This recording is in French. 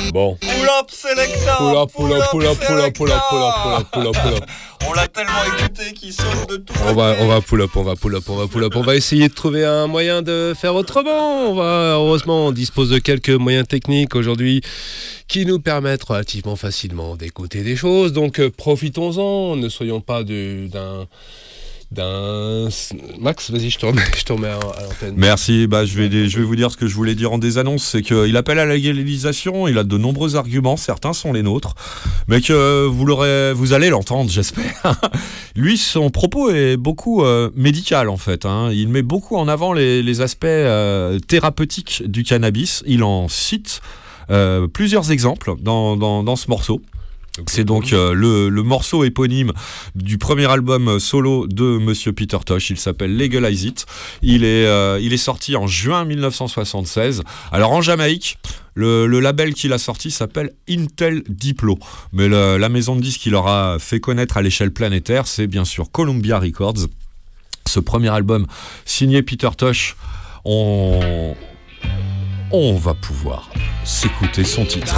Bon. Pull up Selecta. Pull up. On l'a tellement écouté qu'il saute de tout. On va pull up. On va essayer de trouver un moyen de faire autrement. Heureusement, on dispose de quelques moyens techniques aujourd'hui qui nous permettent relativement facilement d'écouter des choses. Donc, profitons-en. Ne soyons pas Max, vas-y, je te remets à l'antenne. Merci, je vais vous dire ce que je voulais dire en désannonce, c'est qu'il appelle à la légalisation, il a de nombreux arguments, certains sont les nôtres, mais que vous allez l'entendre, j'espère. Lui, son propos est beaucoup médical en fait, hein. Il met beaucoup en avant les aspects thérapeutiques du cannabis, il en cite plusieurs exemples dans ce morceau. C'est donc le morceau éponyme du premier album solo de Monsieur Peter Tosh. Il s'appelle Legalize It. Il est sorti en juin 1976. Alors en Jamaïque, le label qu'il a sorti s'appelle Intel Diplo. Mais la maison de disques qui l'aura fait connaître à l'échelle planétaire, c'est bien sûr Columbia Records. Ce premier album signé Peter Tosh, on va pouvoir s'écouter son titre.